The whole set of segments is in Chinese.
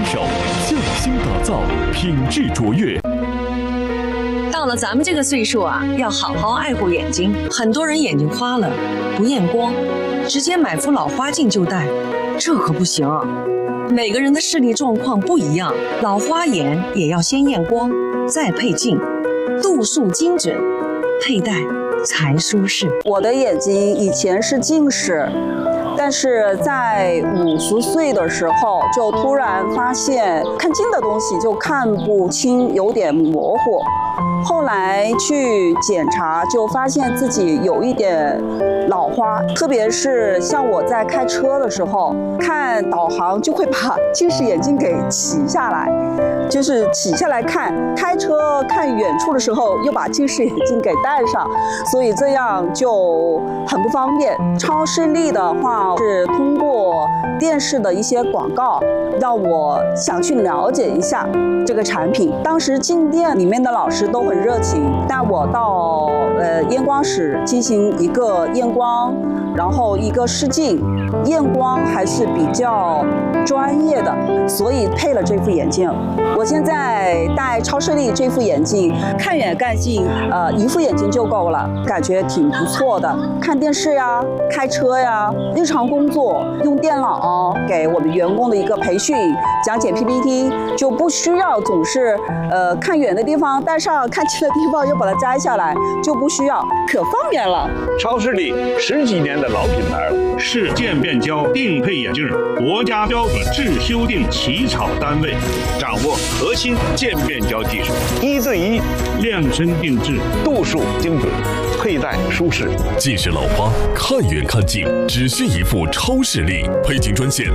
手，匠心打造，品质卓越。 到了咱们这个岁数啊，要好好爱护眼睛。很多人眼睛花了，不验光，直接买副老花镜就戴，这可不行。每个人的视力状况不一样，老花眼也要先验光，再配镜，度数精准，佩戴才舒适。 我的眼睛以前是近视，但是在50岁的时候，就突然发现看近的东西就看不清，有点模糊。后来去检查，就发现自己有一点老花，特别是像我在开车的时候，看导航就会把近视眼镜给起下来，就是起下来看，开车看远处的时候又把近视眼镜给戴上，所以这样就很不方便。超视力的话是通过电视的一些广告，让我想去了解一下这个产品。当时进店里面的老师都很热情，带我到验光室进行一个验光，然后一个试镜，验光还是比较专业的，所以配了这副眼镜。我现在戴超视力这副眼镜，看远看近，一副眼镜就够了，感觉挺不错的。看电视呀，开车呀，日常工作用电脑给我们员工的一个培训，讲解 PPT， 就不需要总是看远的地方戴上，看近的地方又把它摘下来，就不需要，可方便了。 超视力10几年的老品牌了， 是渐变焦定配眼镜国家标准制修订起草单位， 掌握核心渐变焦技术，1对1 量身定制， 度数精准，佩戴舒适。 近视老花看远看近，只需一副超视力。配镜专线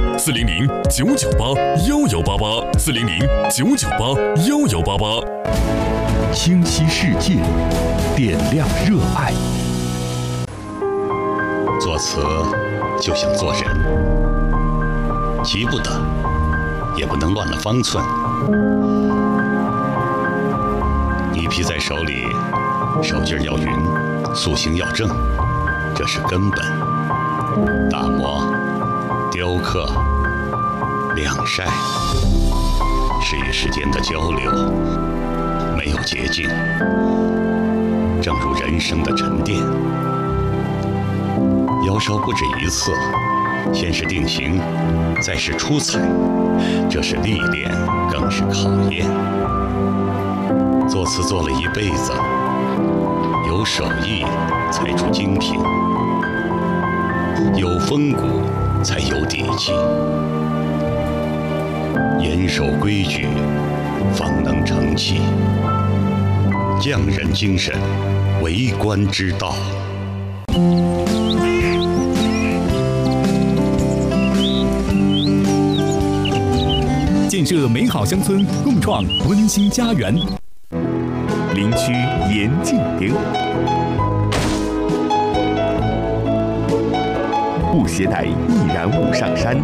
400-998-1188，400-998-1188。清晰世界，点亮热爱。 作词就像做人，急不得，也不能乱了方寸。泥皮在手里，手劲要匀，塑形要正，这是根本。打磨、雕刻、晾晒，是与时间的交流，没有捷径。正如人生的沉淀，窑烧不止一次，先是定型，再是出彩，这是历练，更是考验。作词做了一辈子，有手艺才出精品，有风骨才有底气，严守规矩，方能成器。匠人精神，为官之道。 建设美好乡村，共创温馨家园。林区严禁点火，不携带易燃物上山。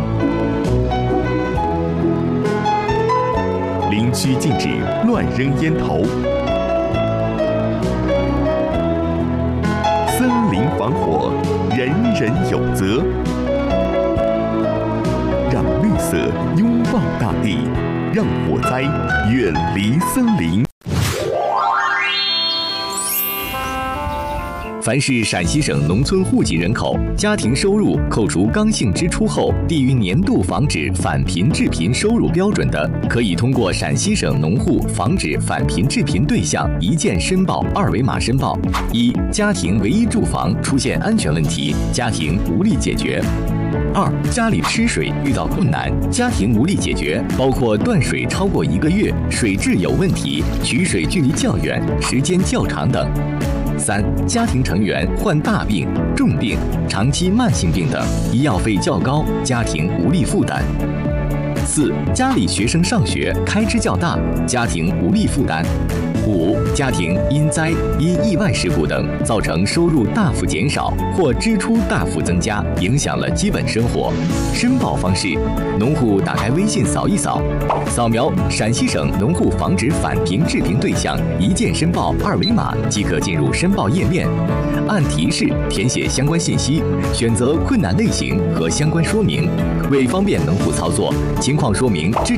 林区禁止乱扔烟头。森林防火，人人有责。让绿色拥抱大地，让火灾远离森林。凡是陕西省农村户籍人口，家庭收入扣除刚性支出后低于年度防止返贫致贫收入标准的，可以通过陕西省农户防止返贫致贫对象一键申报2维码申报。一、家庭唯一住房出现安全问题，家庭无力解决。2、家里吃水遇到困难，家庭无力解决，包括断水超过1个月、水质有问题、取水距离较远、时间较长等。3、家庭成员患大病、重病、长期慢性病等，医药费较高，家庭无力负担。4、家里学生上学开支较大，家庭无力负担。5、家庭因灾、因意外事故等造成收入大幅减少或支出大幅增加，影响了基本生活。申报方式：农户打开微信扫一扫，扫描陕西省农户防止返贫致贫对象一键申报2维码即可进入申报页面，按提示填写相关信息，选择困难类型和相关说明。为方便农户操作，情况说明支